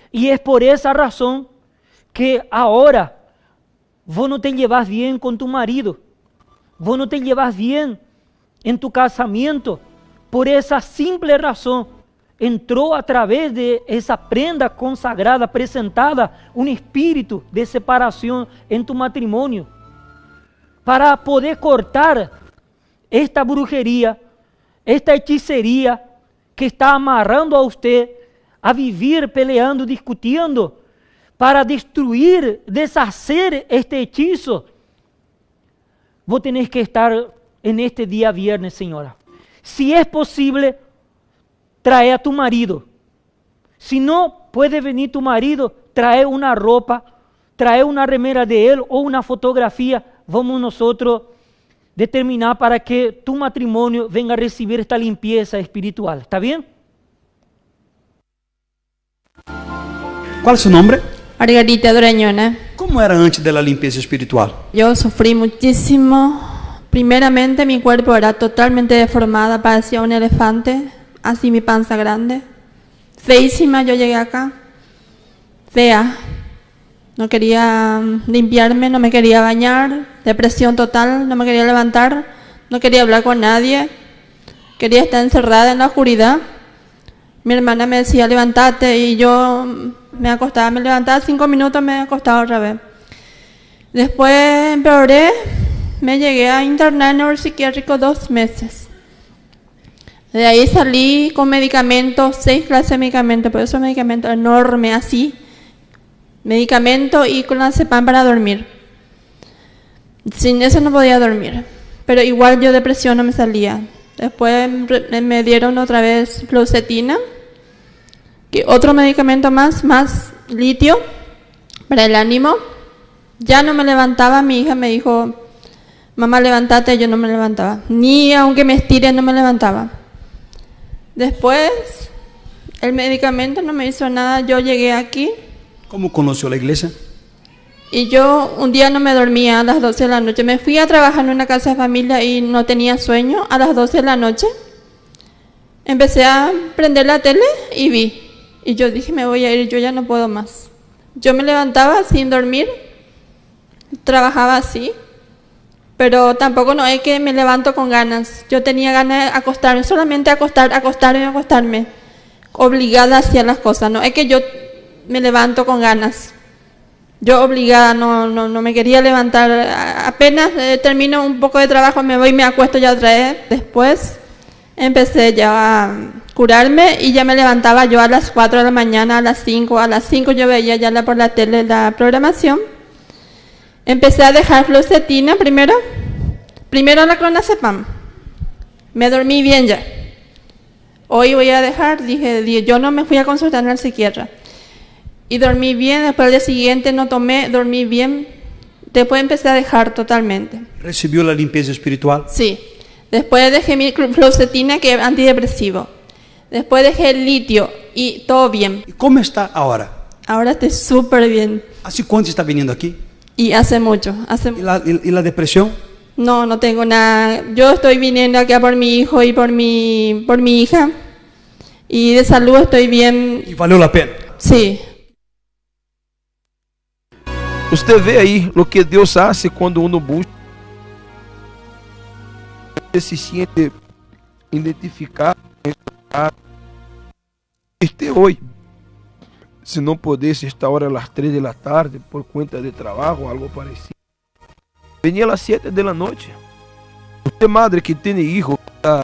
Y es por esa razón que ahora vos no te llevas bien con tu marido, vos no te llevas bien en tu casamiento. Por esa simple razón entró a través de esa prenda consagrada, presentada, un espíritu de separación en tu matrimonio, para poder cortar esta brujería, esta hechicería que está amarrando a usted a vivir peleando, discutiendo, para destruir, deshacer este hechizo. Vos tenés que estar en este día viernes, señora. Si es posible, trae a tu marido. Si no puede venir tu marido, trae una ropa, trae una remera de él o una fotografía. Vamos nosotros determinar para que tu matrimonio venga a recibir esta limpieza espiritual. ¿Está bien? ¿Cuál es su nombre? Margarita Dorañona. ¿Cómo era antes de la limpieza espiritual? Yo sufrí muchísimo. Primeramente mi cuerpo era totalmente deformado, parecía un elefante, así mi panza grande. Feísima, yo llegué acá, fea. No quería limpiarme, no me quería bañar, depresión total, no me quería levantar, no quería hablar con nadie, quería estar encerrada en la oscuridad. Mi hermana me decía, levántate, y yo me acostaba, me levantaba 5 minutos, me acostaba otra vez. Después empeoré, me llegué a internar en neuropsiquiátrico 2 meses. De ahí salí con medicamentos, 6 clases de medicamentos, por esos medicamentos enormes así, medicamento y clonazepam para dormir. Sin eso no podía dormir, pero igual yo depresión no me salía. Después me dieron otra vez fluoxetina, que otro medicamento más litio para el ánimo. Ya no me levantaba, mi hija me dijo, mamá, levántate, yo no me levantaba. Ni aunque me estire, no me levantaba. Después, el medicamento no me hizo nada, yo llegué aquí. ¿Cómo conoció la iglesia? Y yo un día no me dormía a las 12 de la noche. Me fui a trabajar en una casa de familia y no tenía sueño. A las 12 de la noche empecé a prender la tele y vi. Y yo dije, me voy a ir, yo ya no puedo más. Yo me levantaba sin dormir, trabajaba así, pero tampoco no es que me levanto con ganas. Yo tenía ganas de acostarme, solamente acostarme, obligada hacia las cosas. No es que yo me levanto con ganas. Yo obligada, no me quería levantar. Apenas termino un poco de trabajo, me voy y me acuesto ya otra vez. Después empecé ya a curarme y ya me levantaba yo a las 4 de la mañana, a las 5. A las 5 yo veía ya por la tele la programación. Empecé a dejar fluoxetina primero la clonazepam. Me dormí bien ya. Hoy voy a dejar, dije, yo no me fui a consultar al psiquiatra. Y dormí bien, después al día siguiente no tomé, dormí bien. Después empecé a dejar totalmente. ¿Recibió la limpieza espiritual? Sí. Después dejé mi fluoxetina, que es antidepresivo. Después dejé el litio y todo bien. ¿Y cómo está ahora? Ahora estoy súper bien. ¿Hace cuánto está viniendo aquí? Y hace mucho. ¿Y la depresión? No tengo nada. Yo estoy viniendo acá por mi hijo y por mi hija. Y de salud estoy bien. ¿Y valió la pena? Sí. Usted ve aí o que Deus hace quando uno busca. Você se siente identificado. Hoy, se não pudesse esta hora a las 3 de la tarde por cuenta de trabajo o algo parecido, venía a las 7 de la noche. Usted, madre que tiene hijo,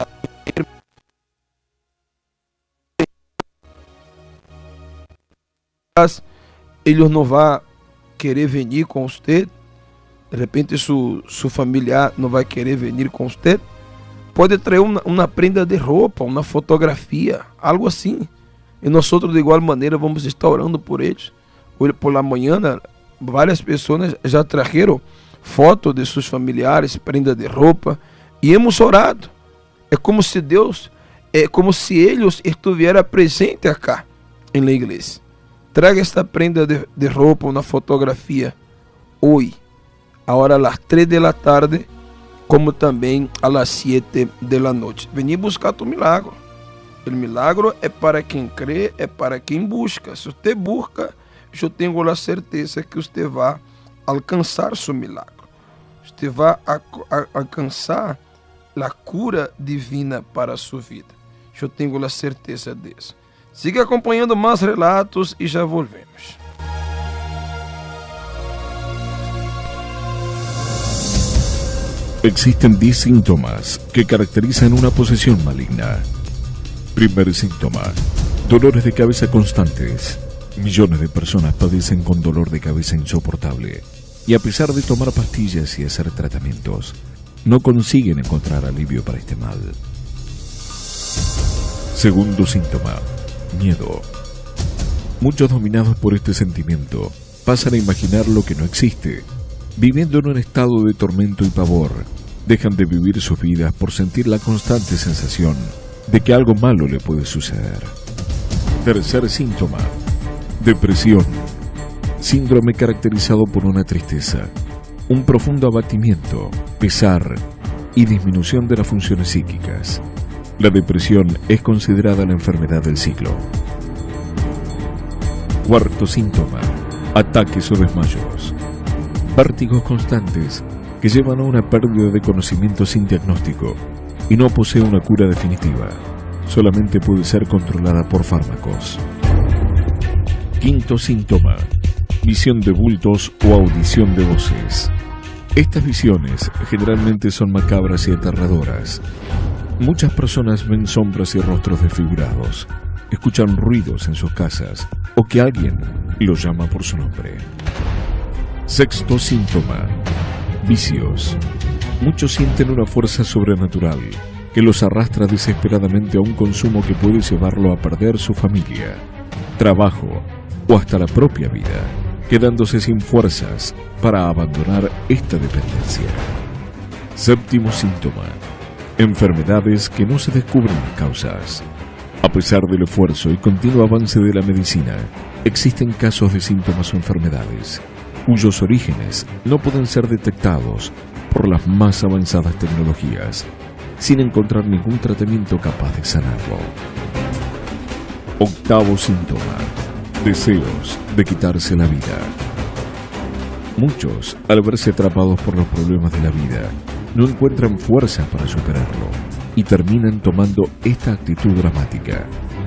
ellos no va querer venir com você, de repente su familiar não vai querer venir com você, pode trazer uma prenda de roupa, uma fotografia, algo assim. E nós outros de igual maneira vamos estar orando por eles. Hoje por la manhã, várias pessoas já trajeron fotos de seus familiares, prenda de roupa, e hemos orado. É como se Deus, é como se eles estivessem presentes acá em la igreja. Traga esta prenda de roupa, uma fotografia, hoje, agora às 3 da tarde, como também às 7 da noite. Veni buscar tu milagre. El milagro es para quien cree, es para quien busca. Si usted busca, yo tengo la certeza que usted va a alcanzar su milagro. Usted va a alcanzar la cura divina para su vida. Yo tengo la certeza de eso. Siga acompanhando más relatos y ya volvemos. Existen 10 síntomas que caracterizan una posesión maligna. Primer síntoma: dolores de cabeza constantes. Millones de personas padecen con dolor de cabeza insoportable y a pesar de tomar pastillas y hacer tratamientos, no consiguen encontrar alivio para este mal. Segundo síntoma: miedo. Muchos, dominados por este sentimiento, pasan a imaginar lo que no existe. Viviendo en un estado de tormento y pavor, dejan de vivir sus vidas por sentir la constante sensación de que algo malo le puede suceder. Tercer síntoma: depresión. Síndrome caracterizado por una tristeza, un profundo abatimiento, pesar y disminución de las funciones psíquicas. La depresión es considerada la enfermedad del siglo. Cuarto síntoma: ataques o desmayos. Vértigos constantes que llevan a una pérdida de conocimiento sin diagnóstico y no posee una cura definitiva. Solamente puede ser controlada por fármacos. Quinto síntoma: visión de bultos o audición de voces. Estas visiones generalmente son macabras y aterradoras. Muchas personas ven sombras y rostros desfigurados, escuchan ruidos en sus casas o que alguien los llama por su nombre. Sexto síntoma: vicios. Muchos sienten una fuerza sobrenatural que los arrastra desesperadamente a un consumo que puede llevarlo a perder su familia, trabajo o hasta la propia vida, quedándose sin fuerzas para abandonar esta dependencia. Séptimo síntoma: enfermedades que no se descubren las causas. A pesar del esfuerzo y continuo avance de la medicina, existen casos de síntomas o enfermedades cuyos orígenes no pueden ser detectados por las más avanzadas tecnologías, sin encontrar ningún tratamiento capaz de sanarlo. Octavo síntoma: deseos de quitarse la vida. Muchos, al verse atrapados por los problemas de la vida, no encuentran fuerza para superarlo y terminan tomando esta actitud dramática.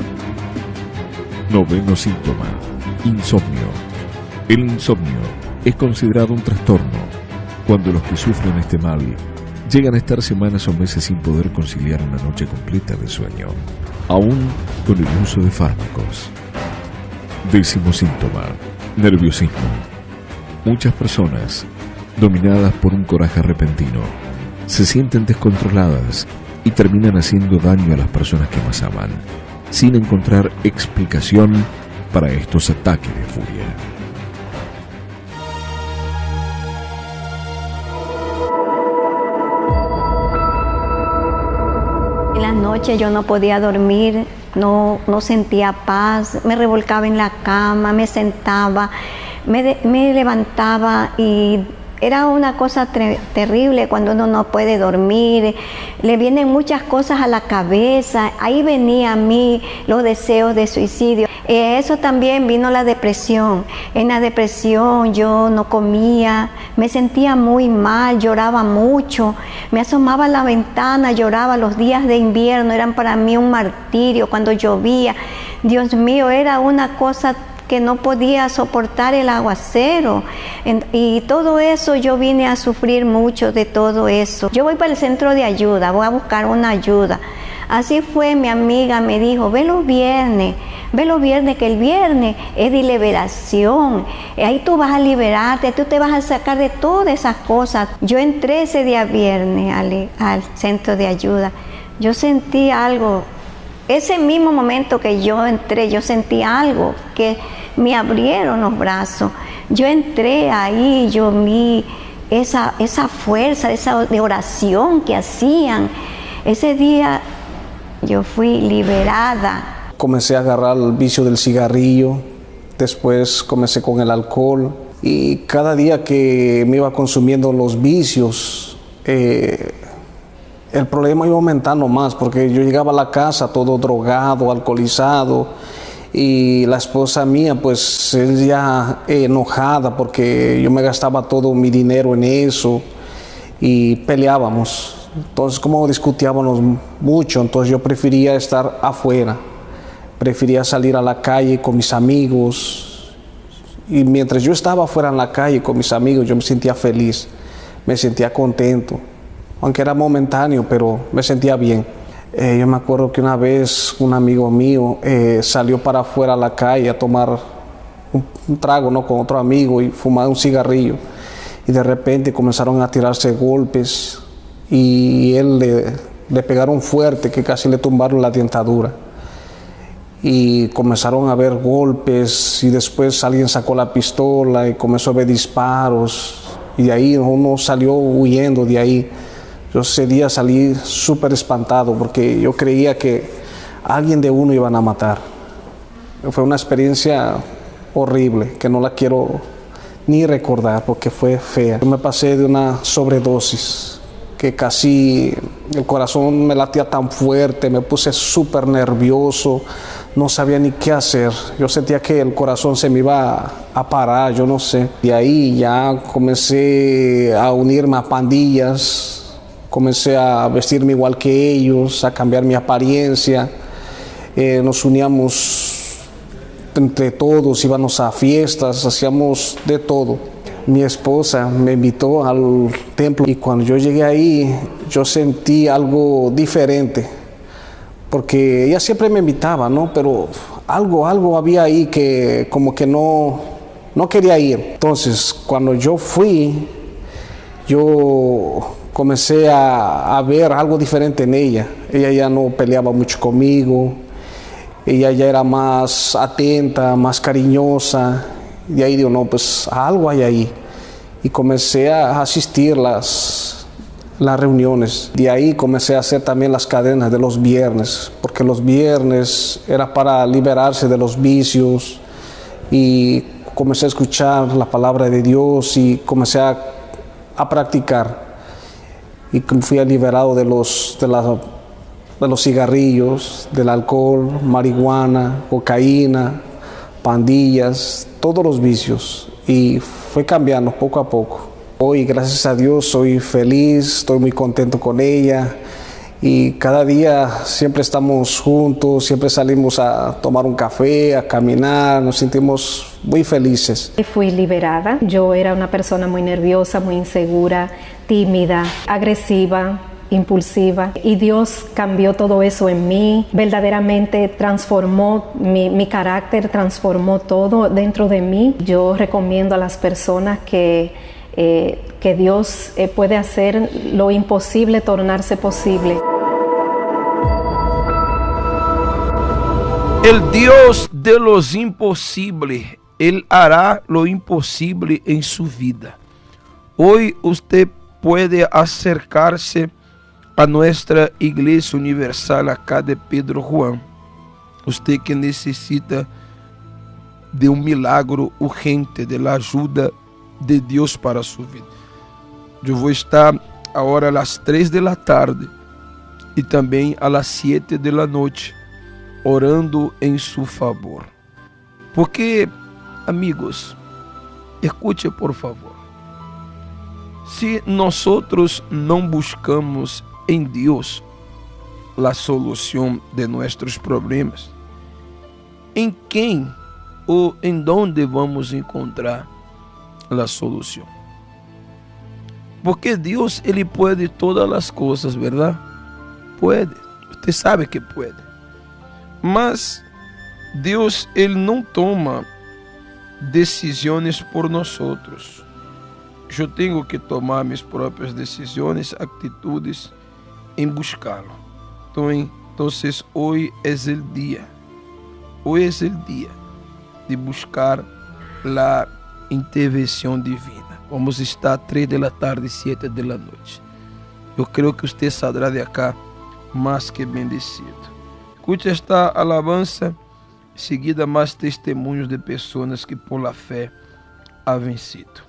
Noveno síntoma: insomnio. El insomnio es considerado un trastorno cuando los que sufren este mal llegan a estar semanas o meses sin poder conciliar una noche completa de sueño, aún con el uso de fármacos. Décimo síntoma: nerviosismo. Muchas personas, dominadas por un coraje repentino, se sienten descontroladas y terminan haciendo daño a las personas que más aman, sin encontrar explicación para estos ataques de furia. En las noches yo no podía dormir, no sentía paz, me revolcaba en la cama, me sentaba, me levantaba y era una cosa terrible cuando uno no puede dormir, le vienen muchas cosas a la cabeza, ahí venía a mí los deseos de suicidio. Eso también vino la depresión. En la depresión yo no comía, me sentía muy mal, lloraba mucho, me asomaba a la ventana, lloraba. Los días de invierno eran para mí un martirio cuando llovía. Dios mío, era una cosa que no podía soportar el aguacero, y todo eso yo vine a sufrir mucho de todo eso. Yo voy para el centro de ayuda, voy a buscar una ayuda. Así fue, mi amiga me dijo, ve los viernes, que el viernes es de liberación, ahí tú vas a liberarte, tú te vas a sacar de todas esas cosas. Yo entré ese día viernes al centro de ayuda, yo sentí algo. Ese mismo momento que yo entré, yo sentí algo, que me abrieron los brazos. Yo entré ahí, yo vi esa fuerza, de oración que hacían. Ese día yo fui liberada. Comencé a agarrar el vicio del cigarrillo, después comencé con el alcohol, y cada día que me iba consumiendo los vicios, el problema iba aumentando más porque yo llegaba a la casa todo drogado, alcoholizado, y la esposa mía pues ella enojada porque yo me gastaba todo mi dinero en eso y peleábamos. Entonces como discutíamos mucho, entonces yo prefería estar afuera, prefería salir a la calle con mis amigos, y mientras yo estaba afuera en la calle con mis amigos yo me sentía feliz, me sentía contento, aunque era momentáneo, pero me sentía bien. Yo me acuerdo que una vez un amigo mío salió para afuera a la calle a tomar un trago, ¿no?, con otro amigo y fumar un cigarrillo, y de repente comenzaron a tirarse golpes y él le pegaron fuerte que casi le tumbaron la dentadura, y comenzaron a haber golpes y después alguien sacó la pistola y comenzó a ver disparos, y de ahí uno salió huyendo de ahí. Yo ese día salí súper espantado porque yo creía que alguien de uno iban a matar. Fue una experiencia horrible que no la quiero ni recordar porque fue fea. Yo me pasé de una sobredosis que casi el corazón me latía tan fuerte, me puse súper nervioso, no sabía ni qué hacer. Yo sentía que el corazón se me iba a parar, yo no sé. Y ahí ya comencé a unirme a pandillas. Comencé a vestirme igual que ellos, a cambiar mi apariencia. Nos uníamos entre todos, íbamos a fiestas, hacíamos de todo. Mi esposa me invitó al templo y cuando yo llegué ahí, yo sentí algo diferente. Porque ella siempre me invitaba, ¿no? Pero algo había ahí que como que no quería ir. Entonces, cuando yo fui, yo comencé a ver algo diferente en ella. Ella ya no peleaba mucho conmigo, ella ya era más atenta, más cariñosa. Y ahí digo, no, pues algo hay ahí. Y comencé a asistir las reuniones. De ahí comencé a hacer también las cadenas de los viernes, porque los viernes era para liberarse de los vicios. Y comencé a escuchar la palabra de Dios y comencé a practicar. Y fui liberado de los cigarrillos, del alcohol, marihuana, cocaína, pandillas, todos los vicios. Y fue cambiando poco a poco. Hoy, gracias a Dios, soy feliz, estoy muy contento con ella. Y cada día siempre estamos juntos, siempre salimos a tomar un café, a caminar, nos sentimos muy felices. Fui liberada. Yo era una persona muy nerviosa, muy insegura, tímida, agresiva, impulsiva, y Dios cambió todo eso en mí, verdaderamente transformó mi carácter, transformó todo dentro de mí. Yo recomiendo a las personas que Dios puede hacer lo imposible, tornarse posible. El Dios de los imposibles, Él hará lo imposible en su vida. Hoy usted puede acercarse a nuestra Iglesia Universal acá de Pedro Juan. Usted que necesita de un milagro urgente, de la ayuda de Dios para su vida. Yo voy a estar ahora a las 3 de la tarde y también a las 7 de la noche orando en su favor. Porque, amigos, escuche por favor. Si nosotros no buscamos en Dios la solución de nuestros problemas, ¿en quién o en dónde vamos a encontrar la solución? Porque Dios, Él puede todas las cosas, ¿verdad? Puede, usted sabe que puede. Mas Dios, Él no toma decisiones por nosotros. Yo tengo que tomar mis propias decisiones, actitudes en buscarlo. Entonces hoy es el día de buscar la intervención divina. Vamos a estar 3 de la tarde y 7 de la noche. Yo creo que usted saldrá de acá más que bendecido. Escute esta alabanza, seguida más testemunhos de pessoas que por la fé han vencido.